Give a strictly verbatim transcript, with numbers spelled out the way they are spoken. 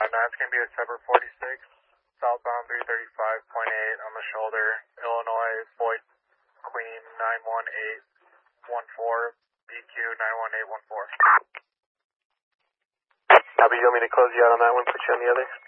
Now it's going to be a December forty-six, southbound three thirty-five point eight on the shoulder, Illinois, Boyd, Queen nine one eight one four, B Q nine one eight one four. Copy, you want me to close you out on that one, put you on the other?